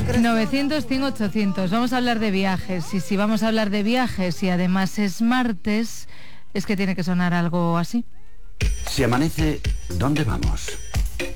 900, 100, 800. Vamos a hablar de viajes. Y si vamos a hablar de viajes y además es martes, es que tiene que sonar algo así. Si amanece, ¿dónde vamos?